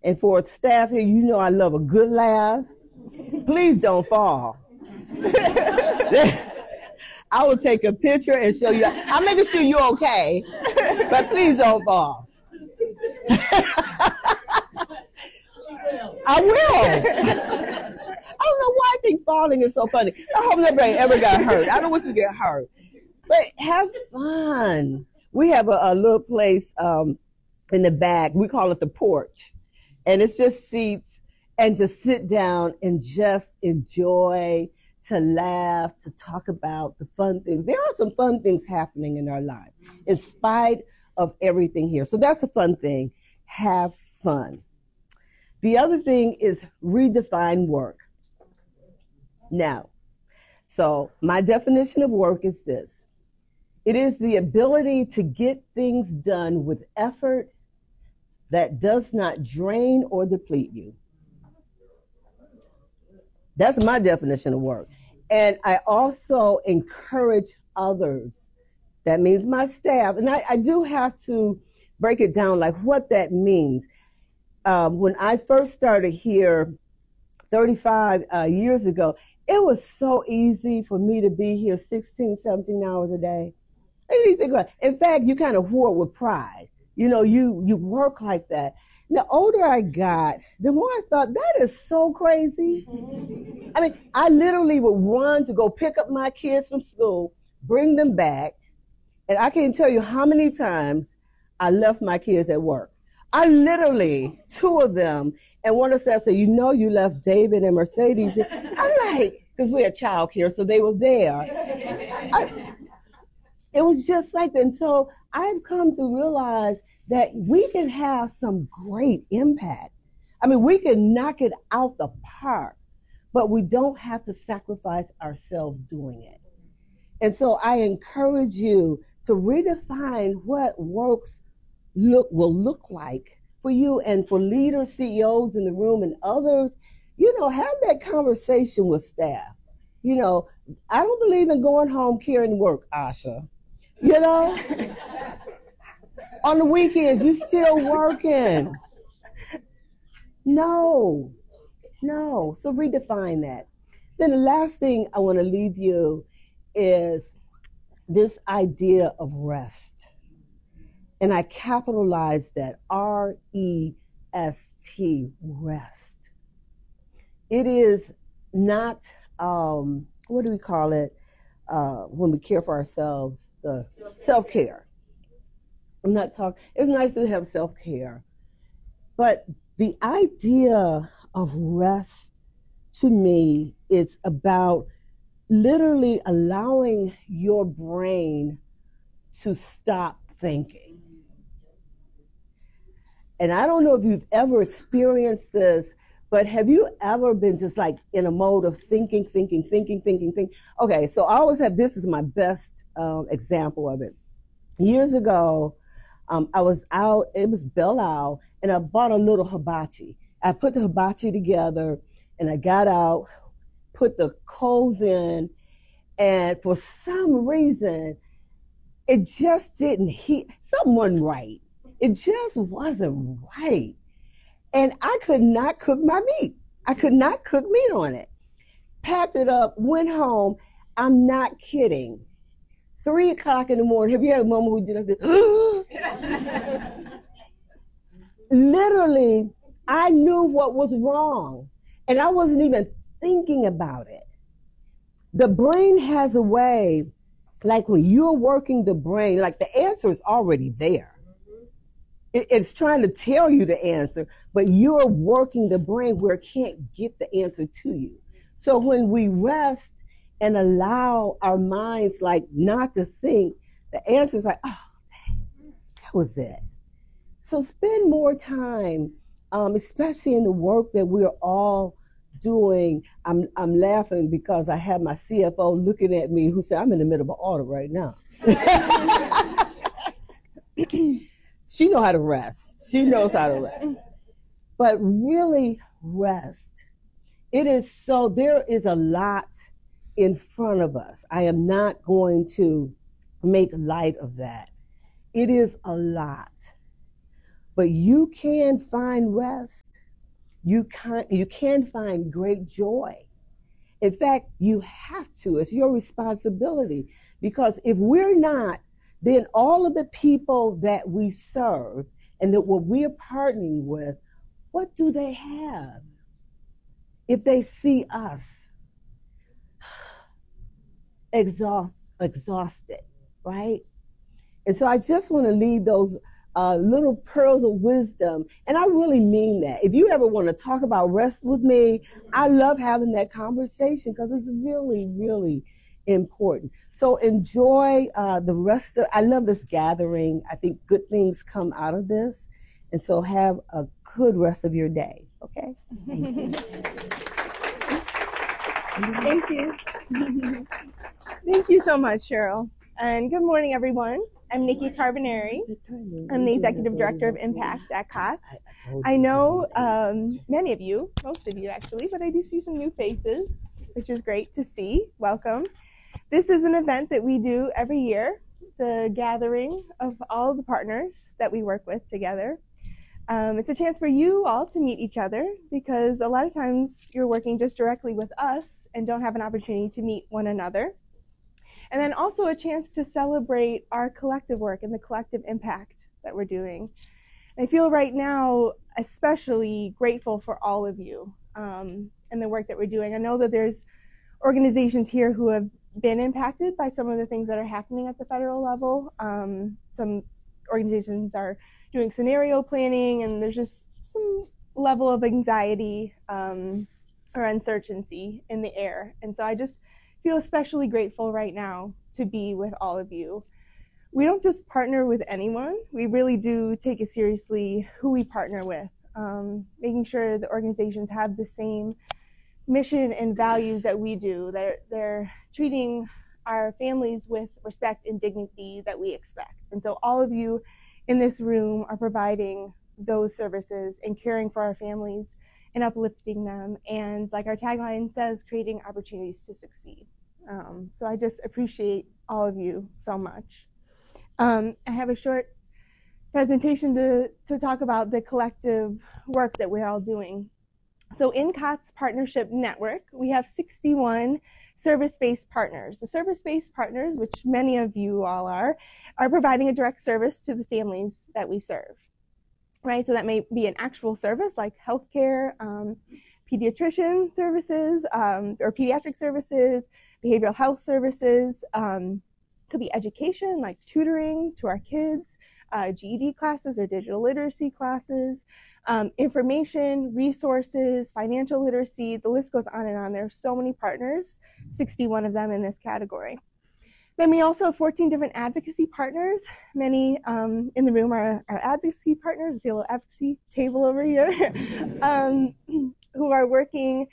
And for staff here, you know I love a good laugh. Please don't fall. I will take a picture and show you. I'm making sure you're okay, but please don't fall. I will. I don't know why I think falling is so funny. I hope nobody ever got hurt. I don't want to get hurt. But have fun. We have a little place in the back. We call it the porch. And it's just seats and to sit down and just enjoy, to laugh, to talk about the fun things. There are some fun things happening in our life in spite of everything here. So that's a fun thing. Have fun. The other thing is redefine work. Now, so my definition of work is this. It is the ability to get things done with effort that does not drain or deplete you. That's my definition of work. And I also encourage others. That means my staff. And I do have to break it down like what that means. When I first started here 35 years ago, it was so easy for me to be here 16, 17 hours a day. And you think about it. In fact, you kind of wore it with pride. You know, you work like that. The older I got, the more I thought, that is so crazy. I mean, I literally would run to go pick up my kids from school, bring them back, and I can't tell you how many times I left my kids at work. I literally, two of them, and one of them said, you know you left David and Mercedes. I'm like, because we had childcare, so they were there. It was just like that. And so I've come to realize that we can have some great impact. I mean, we can knock it out the park, but we don't have to sacrifice ourselves doing it. And so I encourage you to redefine what works will look like for you and for leaders, CEOs in the room and others. You know, have that conversation with staff. You know, I don't believe in going home carrying work, Asha. You know, on the weekends, you still working. No. So redefine that. Then the last thing I want to leave you is this idea of rest. And I capitalize that, R-E-S-T, rest. It is not, what do we call it? When we care for ourselves, the self-care. I'm not talking, it's nice to have self-care, but the idea of rest to me, it's about literally allowing your brain to stop thinking. And I don't know if you've ever experienced this, but have you ever been just like in a mode of thinking? Okay, so I always have, this is my best example of it. Years ago, I was out, it was Belle Isle, and I bought a little hibachi. I put the hibachi together, and I got out, put the coals in, and for some reason, it just didn't heat. Something wasn't right. It just wasn't right. And I could not cook my meat. I could not cook meat on it. Packed it up, went home. I'm not kidding. 3 o'clock in the morning. Have you had a moment where you did this? Literally, I knew what was wrong. And I wasn't even thinking about it. The brain has a way, like when you're working the brain, like the answer is already there. It's trying to tell you the answer, but you're working the brain where it can't get the answer to you. So when we rest and allow our minds like not to think, the answer is like, oh, that was it. So spend more time, especially in the work that we're all doing. I'm laughing because I have my CFO looking at me who said, I'm in the middle of an audit right now. She knows how to rest. She knows how to rest. But really rest. It is so, there is a lot in front of us. I am not going to make light of that. It is a lot. But you can find rest you can find great joy. In fact, you have to. It's your responsibility, because if we're not, then all of the people that we serve and that what we're partnering with, what do they have if they see us exhausted, right? And so I just want to leave those little pearls of wisdom. And I really mean that. If you ever want to talk about rest with me, I love having that conversation because it's really, really important. So enjoy the rest of, I love this gathering. I think good things come out of this. And so have a good rest of your day. Okay? Thank you. Thank you. Thank you so much, Cheryl. And good morning, everyone. I'm Nikki Carbonari. I'm the Executive Director of Impact at COTS. I know many of you, most of you actually, but I do see some new faces, which is great to see. Welcome. This is an event that we do every year. It's a gathering of all the partners that we work with together. It's a chance for you all to meet each other, because a lot of times you're working just directly with us and don't have an opportunity to meet one another. And then also a chance to celebrate our collective work and the collective impact that we're doing. I feel right now especially grateful for all of you and the work that we're doing. I know that there's organizations here who have been impacted by some of the things that are happening at the federal level. Some organizations are doing scenario planning, and there's just some level of anxiety or uncertainty in the air. And so I just feel especially grateful right now to be with all of you. We don't just partner with anyone. We really do take it seriously who we partner with, making sure the organizations have the same mission and values that we do. They're treating our families with respect and dignity that we expect. And so all of you in this room are providing those services and caring for our families and uplifting them, and like our tagline says, creating opportunities to succeed. So I just appreciate all of you so much. I have a short presentation to talk about the collective work that we're all doing. So in COTS Partnership Network, we have 61 service-based partners. The service-based partners, which many of you all are providing a direct service to the families that we serve. Right, so that may be an actual service like healthcare, pediatrician services, or pediatric services, behavioral health services. Could be education like tutoring to our kids, GED classes or digital literacy classes, information, resources, financial literacy. The list goes on and on. There are so many partners, 61 of them in this category. Then we also have 14 different advocacy partners. Many in the room are advocacy partners. I see a little advocacy table over here, who are working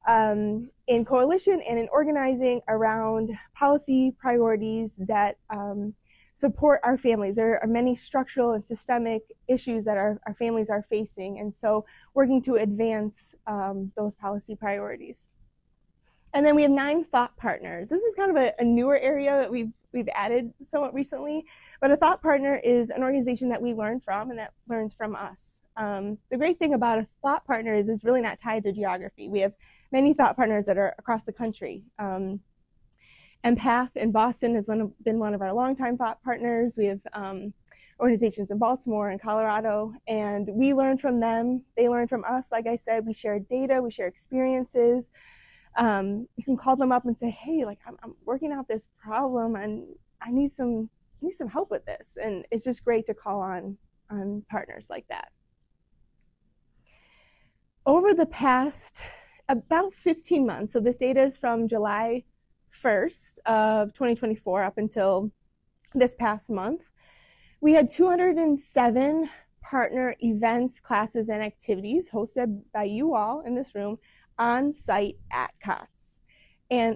in coalition and in organizing around policy priorities that support our families. There are many structural and systemic issues that our families are facing, and so working to advance those policy priorities. And then we have 9 thought partners. This is kind of a newer area that we've added somewhat recently, but a thought partner is an organization that we learn from and that learns from us. The great thing about a thought partner is it's really not tied to geography. We have many thought partners that are across the country. Empath in Boston has been one of our longtime thought partners. We have organizations in Baltimore and Colorado, and we learn from them. They learn from us. Like I said, we share data, we share experiences. You can call them up and say, hey, like I'm working out this problem and I need some help with this. And it's just great to call on partners like that. Over the past about 15 months, so this data is from July 1st of 2024 up until this past month, we had 207 partner events, classes, and activities hosted by you all in this room on site at COTS. And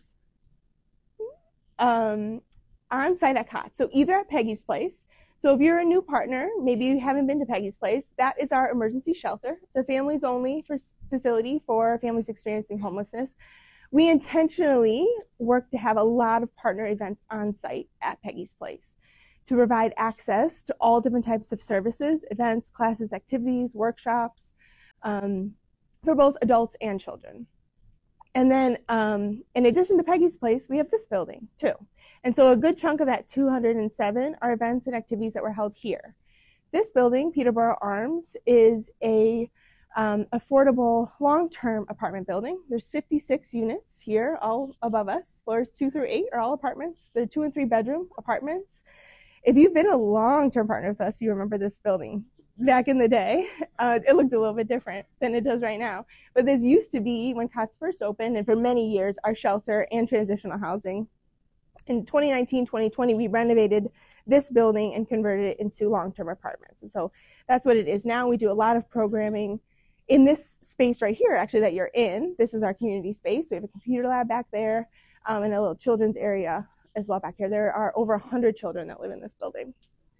on site at COTS, so either at Peggy's Place. So if you're a new partner, maybe you haven't been to Peggy's Place, that is our emergency shelter. It's a families only facility for families experiencing homelessness. We intentionally work to have a lot of partner events on site at Peggy's Place to provide access to all different types of services, events, classes, activities, workshops, for both adults and children. And then in addition to Peggy's Place, we have this building too. And so a good chunk of that 207 are events and activities that were held here. This building, Peterborough Arms, is a affordable long-term apartment building. There's 56 units here, all above us. Floors 2 through 8 are all apartments. They're 2 and 3 bedroom apartments. If you've been a long-term partner with us, you remember this building. Back in the day, it looked a little bit different than it does right now. But this used to be, when COTS first opened, and for many years, our shelter and transitional housing. In 2019, 2020, we renovated this building and converted it into long-term apartments. And so that's what it is now. We do a lot of programming in this space right here, actually, that you're in. This is our community space. We have a computer lab back there and a little children's area as well back here. There are over 100 children that live in this building.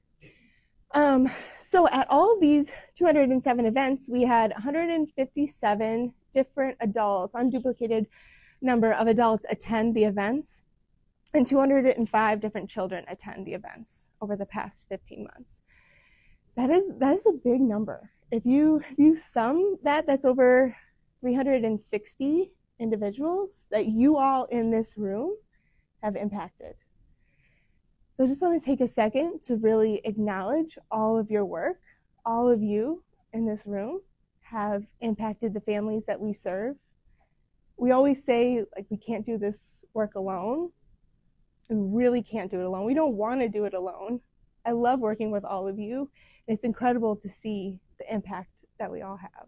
So at all of these 207 events, we had 157 different adults, unduplicated number of adults attend the events, and 205 different children attend the events over the past 15 months. That is a big number. If you sum that, that's over 360 individuals that you all in this room have impacted. So I just want to take a second to really acknowledge all of your work. All of you in this room have impacted the families that we serve. We always say, like, we can't do this work alone. We really can't do it alone. We don't want to do it alone. I love working with all of you. And it's incredible to see the impact that we all have.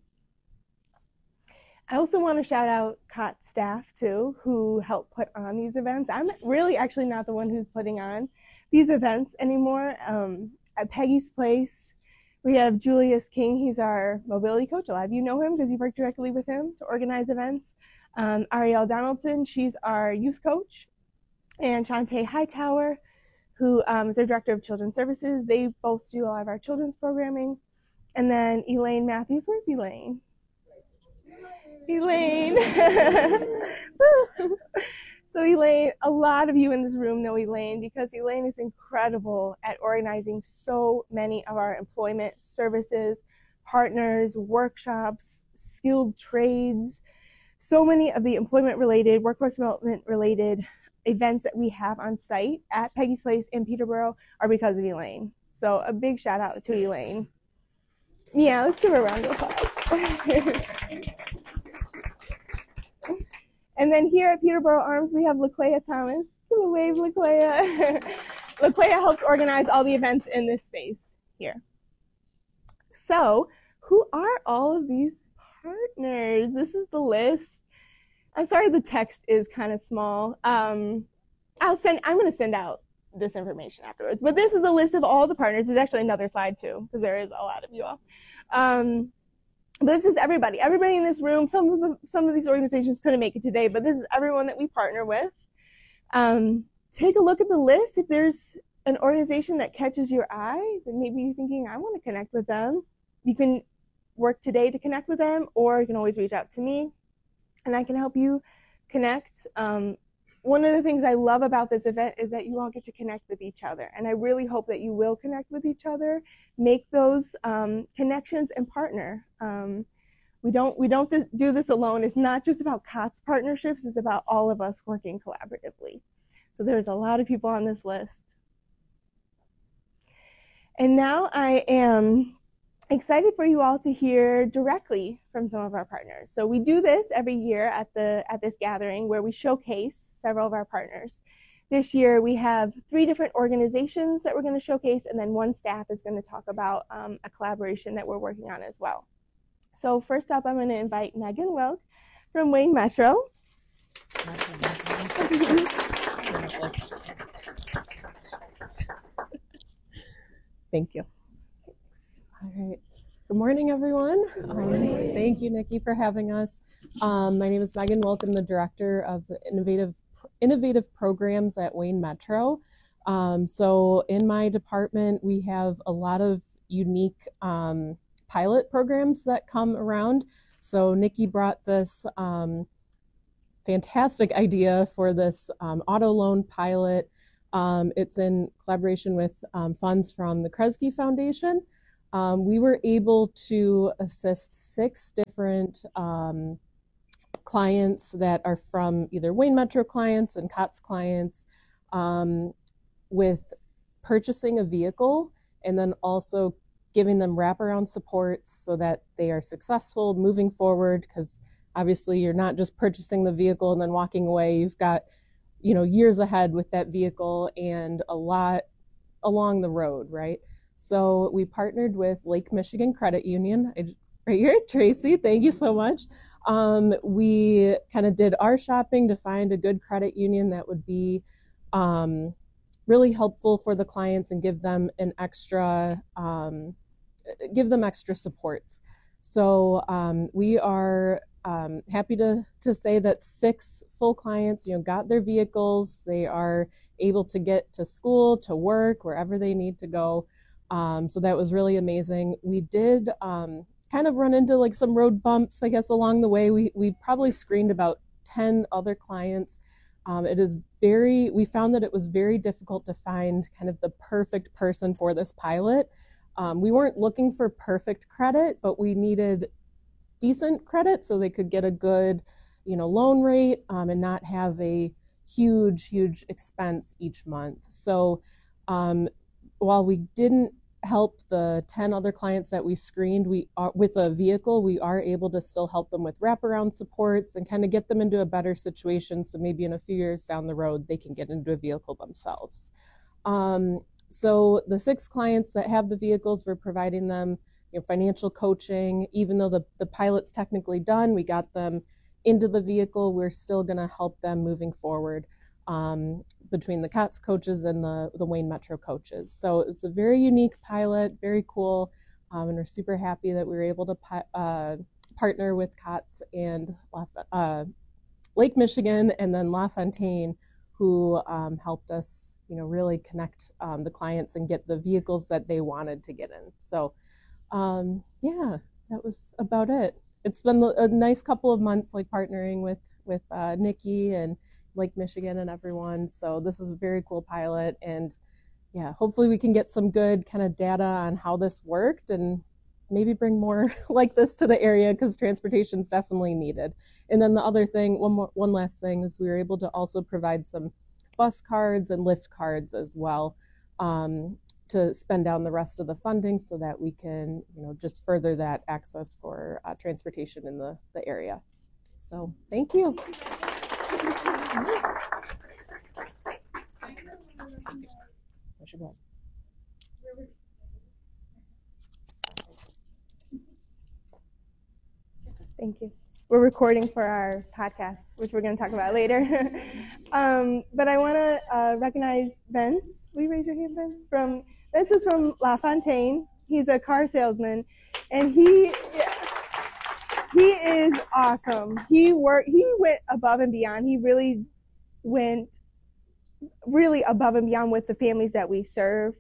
I also want to shout out COTS staff too, who help put on these events. I'm really actually not the one who's putting on these events anymore. At Peggy's Place, we have Julius King. He's our mobility coach. A lot of you know him because you work directly with him to organize events. Arielle Donaldson, she's our youth coach. And Shantae Hightower, who is our director of children's services. They both do a lot of our children's programming. And then Elaine Matthews. Where's Elaine? Elaine. So Elaine, a lot of you in this room know Elaine because Elaine is incredible at organizing so many of our employment services, partners, workshops, skilled trades. So many of the employment-related, workforce development-related events that we have on site at Peggy's Place in Peterborough are because of Elaine. So a big shout out to Elaine. Yeah, let's give her a round of applause. And then here at Peterborough Arms, we have LaClaya Thomas. Give a wave, LaClaya. LaClaya helps organize all the events in this space here. So, who are all of these partners? This is the list. I'm sorry the text is kind of small. I'm going to send out this information afterwards. But this is a list of all the partners. There's actually another slide too, because there is a lot of you all. But this is everybody in this room. Some of these organizations couldn't make it today, but this is everyone that we partner with. Take a look at the list. If there's an organization that catches your eye, then maybe you're thinking, I want to connect with them. You can work today to connect with them, or you can always reach out to me, and I can help you connect. One of the things I love about this event is that you all get to connect with each other, and I really hope that you will connect with each other, make those connections, and partner. We don't do this alone. It's not just about COTS partnerships. It's about all of us working collaboratively. So there's a lot of people on this list. And now I am excited for you all to hear directly from some of our partners. So we do this every year at this gathering where we showcase several of our partners. This year we have 3 different organizations that we're going to showcase, and then one staff is going to talk about a collaboration that we're working on as well. So first up, I'm going to invite Megan Wilk from Wayne Metro. Thank you. All right. Good morning, everyone. Thank you, Nikki, for having us. My name is Megan Wilk. I'm the director of the innovative programs at Wayne Metro. So in my department, we have a lot of unique pilot programs that come around. So Nikki brought this fantastic idea for this auto loan pilot. It's in collaboration with funds from the Kresge Foundation. we were able to assist 6 different clients that are from either Wayne Metro clients and COTS clients with purchasing a vehicle, and then also giving them wraparound supports so that they are successful moving forward, because obviously you're not just purchasing the vehicle and then walking away. You've got, years ahead with that vehicle and a lot along the road, right? So we partnered with Lake Michigan Credit Union. Right here, Tracy, thank you so much. We kind of did our shopping to find a good credit union that would be really helpful for the clients and give them extra supports. So we are happy to say that 6 full clients, got their vehicles. They are able to get to school, to work, wherever they need to go. So that was really amazing. We did kind of run into like some road bumps, I guess, along the way. We probably screened about 10 other clients. We found that it was very difficult to find kind of the perfect person for this pilot. We weren't looking for perfect credit, but we needed decent credit so they could get a good, loan rate and not have a huge expense each month. So while we didn't help the 10 other clients that we screened with a vehicle, we are able to still help them with wraparound supports and kind of get them into a better situation, so maybe in a few years down the road they can get into a vehicle themselves. So the 6 clients that have the vehicles, we're providing them financial coaching. Even though the pilot's technically done, we got them into the vehicle, we're still going to help them moving forward between the COTS coaches and the Wayne Metro coaches. So it's a very unique pilot, very cool, and we're super happy that we were able to partner with COTS and Lake Michigan and then LaFontaine, who helped us really connect the clients and get the vehicles that they wanted to get in. So yeah, that was about it. It's been a nice couple of months, like partnering with Nikki and Lake Michigan and everyone. So this is a very cool pilot, and yeah, hopefully we can get some good kind of data on how this worked and maybe bring more like this to the area, because transportation is definitely needed. And then the other thing, one last thing, is we were able to also provide some bus cards and Lyft cards as well to spend down the rest of the funding so that we can just further that access for transportation in the area. So thank you. Thank you. We're recording for our podcast, which we're going to talk about later. But I want to recognize Vince. Will you raise your hand, Vince? Vince is from LaFontaine. He's a car salesman, and he is awesome. He went above and beyond. He really went above and beyond with the families that we serve.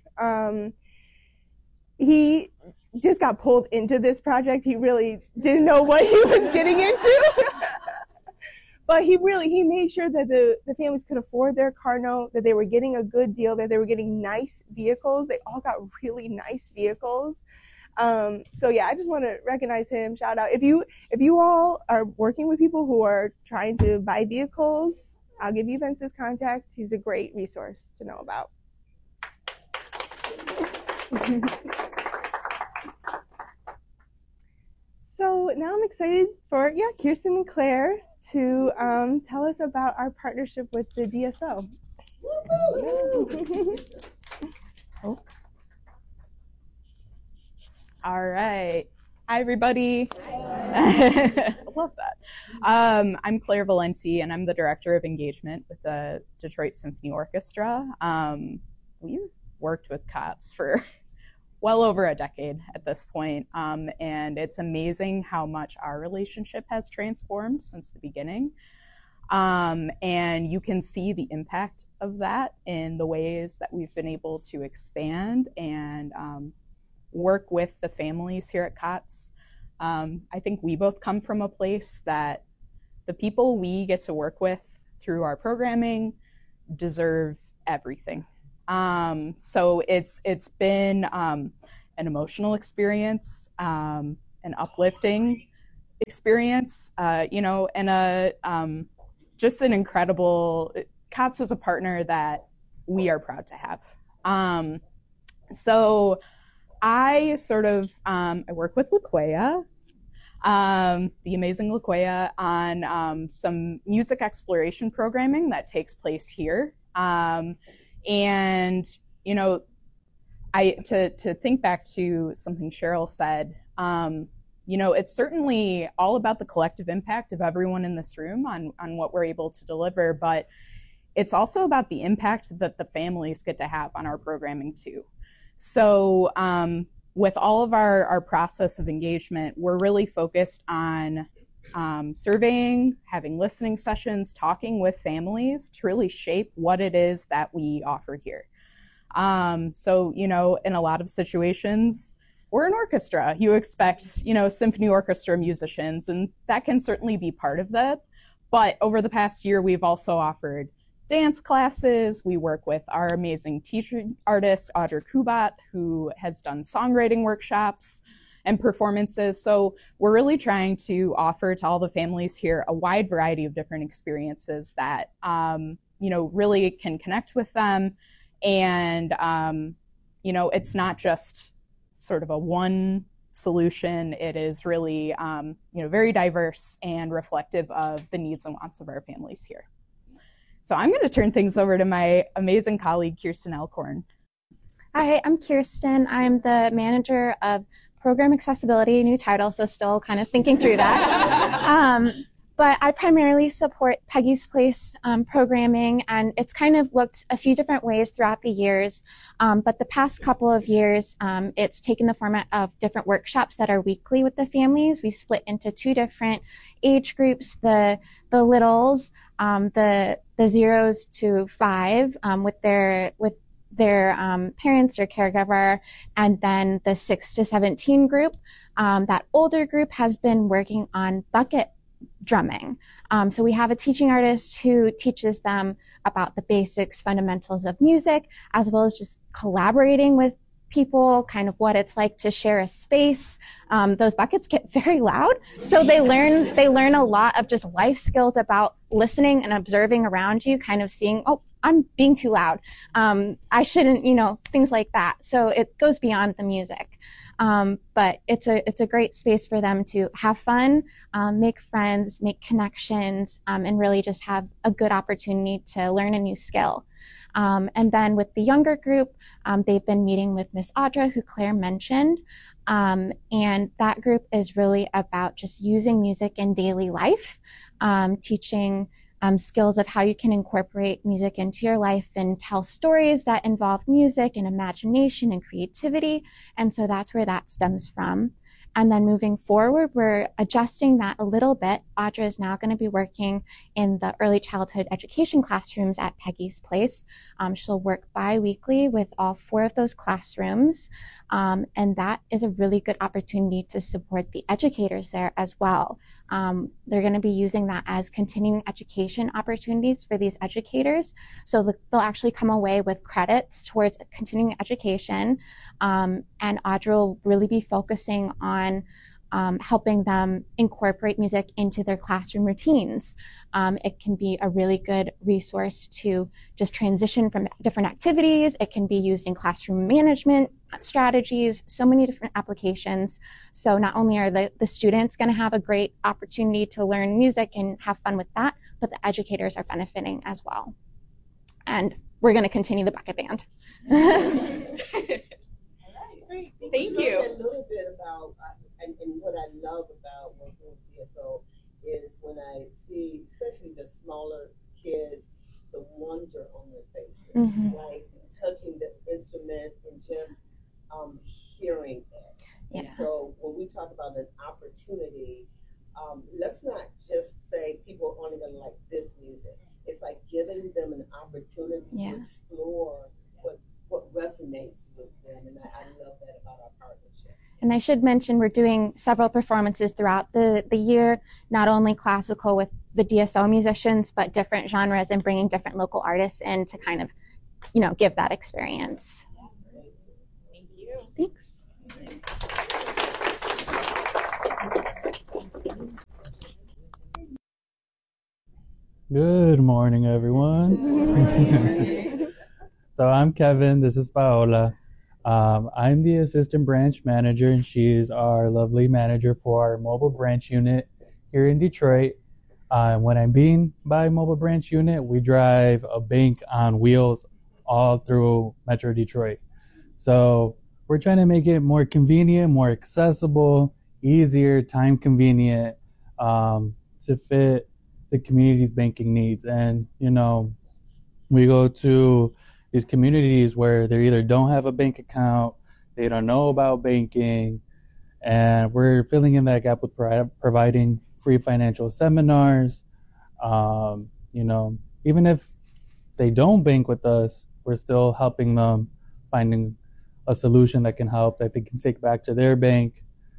He just got pulled into this project. He really didn't know what he was getting into. But he made sure that the families could afford their car note, that they were getting a good deal, that they were getting nice vehicles. They all got really nice vehicles. So yeah, I just want to recognize him. Shout out. If you all are working with people who are trying to buy vehicles, I'll give you Vince's contact. He's a great resource to know about. So now I'm excited for Kirsten and Claire to tell us about our partnership with the DSO. Oh. All right. Hi, everybody. I love that. I'm Claire Valenti, and I'm the Director of Engagement with the Detroit Symphony Orchestra. We've worked with COTS for well over a decade at this point, and it's amazing how much our relationship has transformed since the beginning. And you can see the impact of that in the ways that we've been able to expand and work with the families here at COTS. I think we both come from a place that the people we get to work with through our programming deserve everything. So it's been an emotional experience, an uplifting experience, and just an incredible, COTS is a partner that we are proud to have. So I I work with LaQuaya, the amazing LaQuaya, on some music exploration programming that takes place here. And, to think back to something Cheryl said, it's certainly all about the collective impact of everyone in this room on what we're able to deliver, but it's also about the impact that the families get to have on our programming too. So with all of our process of engagement, we're really focused on surveying, having listening sessions, talking with families to really shape what it is that we offer here. So, in a lot of situations, we're an orchestra. You expect, symphony orchestra musicians, and that can certainly be part of that. But over the past year, we've also offered dance classes. We work with our amazing teaching artist, Audra Kubat, who has done songwriting workshops and performances. So we're really trying to offer to all the families here a wide variety of different experiences that, really can connect with them. And, it's not just sort of a one solution. It is really, very diverse and reflective of the needs and wants of our families here. So I'm going to turn things over to my amazing colleague, Kirsten Elkhorn. Hi, I'm Kirsten. I'm the manager of program accessibility, new title, so still kind of thinking through that. But I primarily support Peggy's Place programming, and it's kind of looked a few different ways throughout the years. But the past couple of years, it's taken the format of different workshops that are weekly with the families. We split into two different age groups, the littles, the 0s to 5, with their parents or caregiver, and then the 6 to 17 group. That older group has been working on bucket drumming. So we have a teaching artist who teaches them about the basics, fundamentals of music, as well as just collaborating with people, kind of what it's like to share a space. Those buckets get very loud, so they learn a lot of just life skills about listening and observing around you, kind of seeing, oh, I'm being too loud. I shouldn't, things like that. So it goes beyond the music. But it's a great space for them to have fun, make friends, make connections, and really just have a good opportunity to learn a new skill. And then with the younger group, they've been meeting with Miss Audra, who Claire mentioned. And that group is really about just using music in daily life, teaching skills of how you can incorporate music into your life and tell stories that involve music and imagination and creativity. And so that's where that stems from. And then moving forward, we're adjusting that a little bit. Audra is now going to be working in the early childhood education classrooms at Peggy's Place. She'll work bi-weekly with all 4 of those classrooms. And that is a really good opportunity to support the educators there as well. They're going to be using that as continuing education opportunities for these educators. So they'll actually come away with credits towards continuing education. And Audra will really be focusing on helping them incorporate music into their classroom routines. It can be a really good resource to just transition from different activities. It can be used in classroom management strategies, so many different applications. So not only are the students going to have a great opportunity to learn music and have fun with that, but the educators are benefiting as well. And we're going to continue the bucket band. Thank you. A little bit about, and what I love about working with DSO is when I see, especially the smaller kids, the wonder on their faces, like touching the instruments and just hearing it. Yeah. And so when we talk about an opportunity, let's not just say people are only going to like this music. It's like giving them an opportunity to explore what resonates with them, and I love that about our partnership. And I should mention we're doing several performances throughout the year, not only classical with the DSO musicians, but different genres and bringing different local artists in to kind of, give that experience. Thank you. Thanks. Good morning, everyone. So I'm Kevin. This is Paola. I'm the assistant branch manager, and she is our lovely manager for our mobile branch unit here in Detroit. When I'm being by mobile branch unit, we drive a bank on wheels all through Metro Detroit. So we're trying to make it more convenient, more accessible, easier, time convenient, to fit the community's banking needs. And, you know, we go to these communities where they either don't have a bank account, they don't know about banking, and we're filling in that gap with providing free financial seminars. You know, even if they don't bank with us, we're still helping them finding a solution that can help, that they can take back to their bank,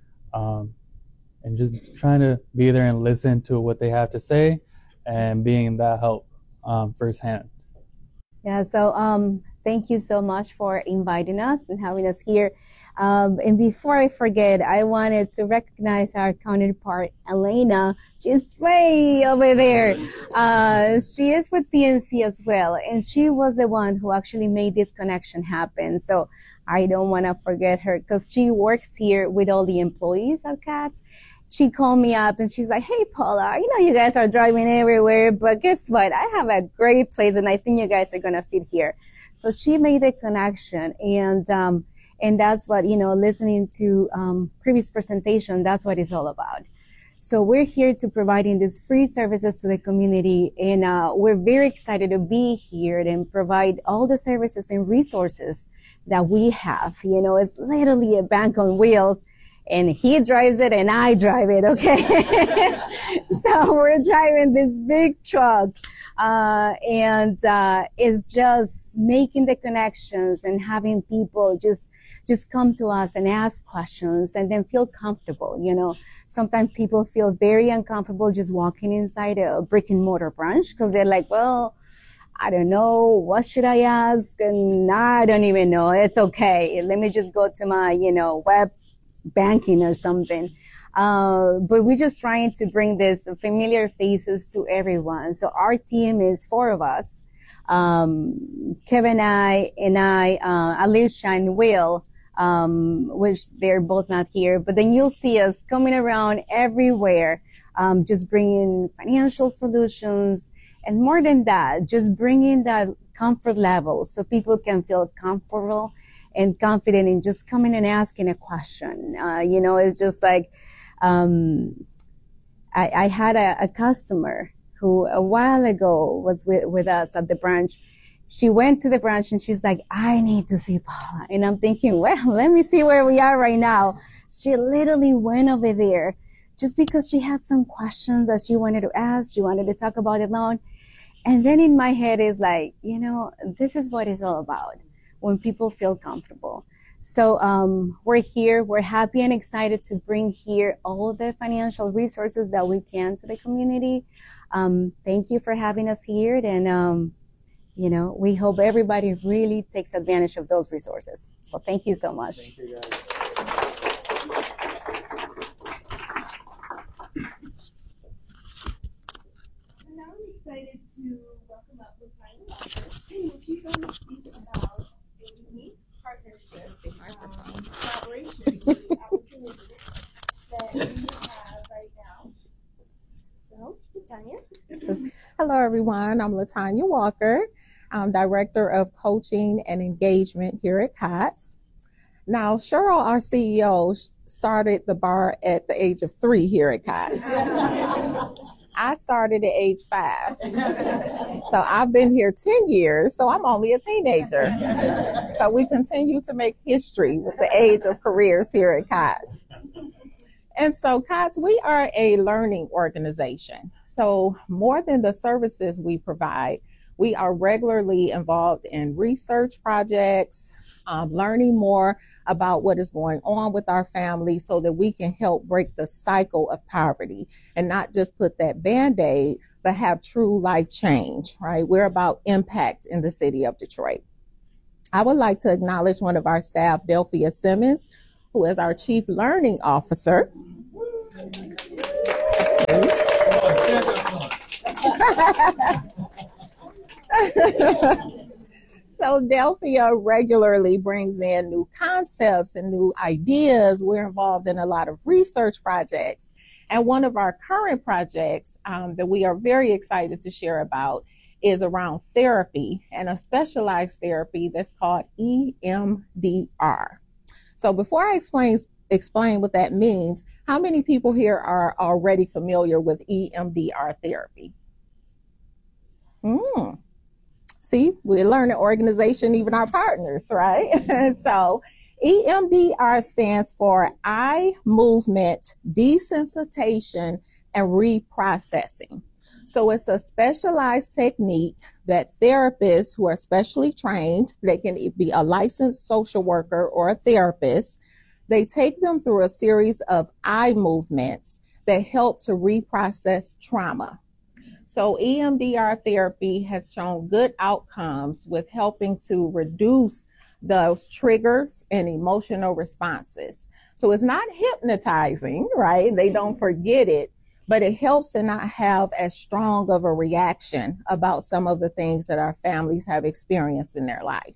and just trying to be there and listen to what they have to say and being that help firsthand. Yeah, so thank you so much for inviting us and having us here. And before I forget, I wanted to recognize our counterpart, Elena. She's way over there. She is with PNC as well, and she was the one who actually made this connection happen. So I don't want to forget her because she works here with all the employees at CATS. She called me up and she's like, hey, Paula, I know you guys are driving everywhere, but guess what? I have a great place and I think you guys are going to fit here. So she made a connection, and that's what, you know, listening to previous presentation, that's what it's all about. So we're here to providing these free services to the community, and we're very excited to be here and provide all the services and resources that we have. You know, it's literally a bank on wheels. And he drives it and I drive it, okay? So we're driving this big truck, and it's just making the connections and having people just come to us and ask questions and then feel comfortable, you know? Sometimes people feel very uncomfortable just walking inside a brick and mortar branch because they're like, well, I don't know, what should I ask? And I don't even know, it's okay. Let me just go to my, you know, web banking or something. But we're just trying to bring this familiar faces to everyone. So our team is 4 of us. Kevin and I, Alicia and Will, which they're both not here, but then you'll see us coming around everywhere, just bringing financial solutions. And more than that, just bringing that comfort level so people can feel comfortable and confident in just coming and asking a question. You know, it's just like, I had a customer who a while ago was with us at the branch. She went to the branch and she's like, I need to see Paula. And I'm thinking, well, let me see where we are right now. She literally went over there just because she had some questions that she wanted to ask. She wanted to talk about it long. And then in my head is like, you know, this is what it's all about. When people feel comfortable. So we're here, we're happy and excited to bring here all the financial resources that we can to the community. Thank you for having us here, and you know, we hope everybody really takes advantage of those resources. So thank you so much. Thank you, guys. And now I'm excited to welcome up Latanya Walker, and she's going to speak about a unique partnership, collaboration, opportunity that we have right now. So, Latanya. Hello, everyone. I'm Latanya Walker. I'm Director of Coaching and Engagement here at COTS. Now, Cheryl, our CEO, started the bar at the age of 3 here at COTS. I started at age 5. So I've been here 10 years, so I'm only a teenager. So we continue to make history with the age of careers here at COTS. And so COTS, we are a learning organization. So more than the services we provide, we are regularly involved in research projects, learning more about what is going on with our families so that we can help break the cycle of poverty and not just put that Band-Aid, but have true life change, right? We're about impact in the city of Detroit. I would like to acknowledge one of our staff, Delphia Simmons, who is our Chief Learning Officer. So Delphia regularly brings in new concepts and new ideas. We're involved in a lot of research projects. And one of our current projects that we are very excited to share about is around therapy, and a specialized therapy that's called EMDR. So before I explain what that means, how many people here are already familiar with EMDR therapy? See, we're learning organization, even our partners, right? So EMDR stands for eye movement desensitization and reprocessing. So it's a specialized technique that therapists who are specially trained, they can be a licensed social worker or a therapist, they take them through a series of eye movements that help to reprocess trauma. So EMDR therapy has shown good outcomes with helping to reduce those triggers and emotional responses. So it's not hypnotizing, right? They don't forget it, but it helps to not have as strong of a reaction about some of the things that our families have experienced in their life.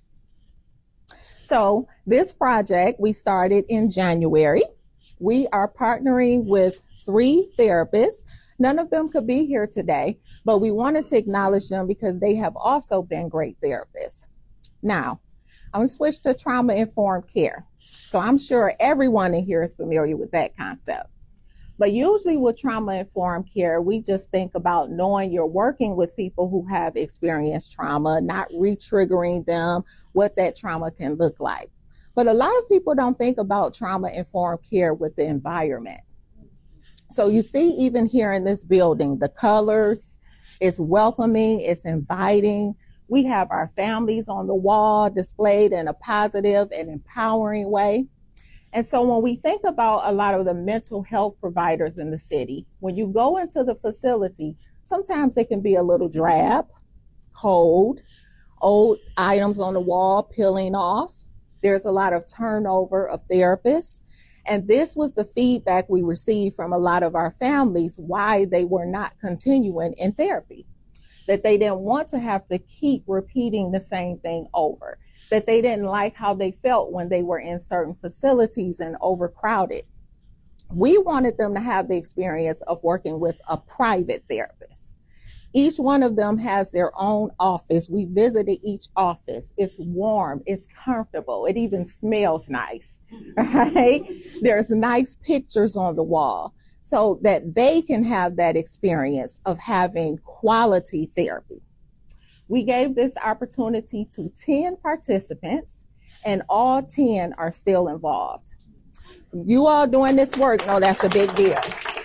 So this project we started in January. We are partnering with 3 therapists. None of them could be here today, but we wanted to acknowledge them because they have also been great therapists. Now, I'm going to switch to trauma-informed care. So I'm sure everyone in here is familiar with that concept. But usually with trauma-informed care, we just think about knowing you're working with people who have experienced trauma, not re-triggering them, what that trauma can look like. But a lot of people don't think about trauma-informed care with the environment. So you see, even here in this building, the colors, it's welcoming, it's inviting. We have our families on the wall displayed in a positive and empowering way. And so when we think about a lot of the mental health providers in the city, when you go into the facility, sometimes it can be a little drab, cold, old items on the wall peeling off. There's a lot of turnover of therapists. And this was the feedback we received from a lot of our families why they were not continuing in therapy, that they didn't want to have to keep repeating the same thing over, that they didn't like how they felt when they were in certain facilities and overcrowded. We wanted them to have the experience of working with a private therapist. Each one of them has their own office. We visited each office. It's warm, it's comfortable, it even smells nice, right? There's nice pictures on the wall so that they can have that experience of having quality therapy. We gave this opportunity to 10 participants, and all 10 are still involved. You all doing this work know that's a big deal.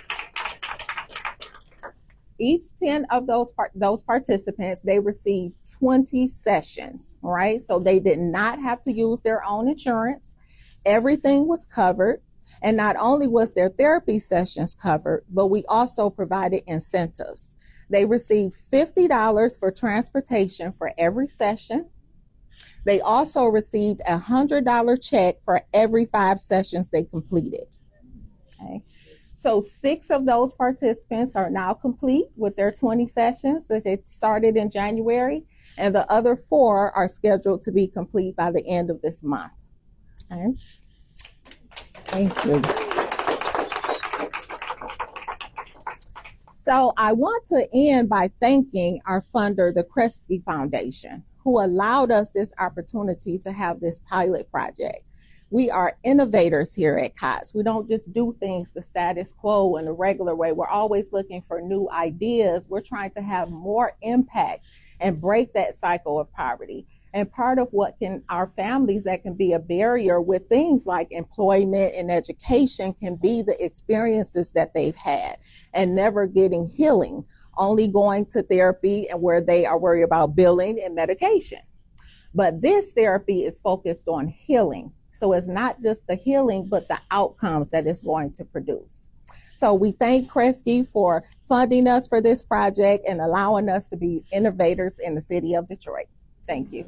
Each 10 of those participants, they received 20 sessions, right? So they did not have to use their own insurance. Everything was covered. And not only was their therapy sessions covered, but we also provided incentives. They received $50 for transportation for every session. They also received a $100 check for every 5 sessions they completed. Okay. So 6 of those participants are now complete with their 20 sessions that they started in January, and the other 4 are scheduled to be complete by the end of this month. Okay. Thank you. So I want to end by thanking our funder, the Kresge Foundation, who allowed us this opportunity to have this pilot project. We are innovators here at COTS. We don't just do things the status quo in a regular way. We're always looking for new ideas. We're trying to have more impact and break that cycle of poverty. And part of what can our families that can be a barrier with things like employment and education can be the experiences that they've had and never getting healing, only going to therapy and where they are worried about billing and medication. But this therapy is focused on healing. So it's not just the healing, but the outcomes that it's going to produce. So we thank Kresge for funding us for this project and allowing us to be innovators in the city of Detroit. Thank you.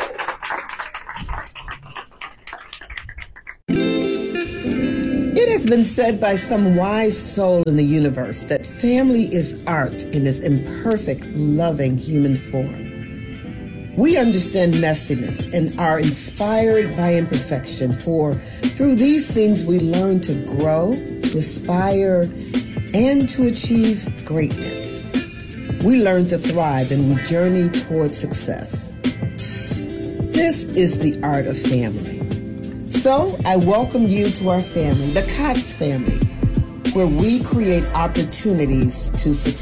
It has been said by some wise soul in the universe that family is art in its imperfect, loving human form. We understand messiness and are inspired by imperfection, for through these things we learn to grow, to aspire, and to achieve greatness. We learn to thrive and we journey towards success. This is the art of family. So I welcome you to our family, the Kotz family, where we create opportunities to succeed.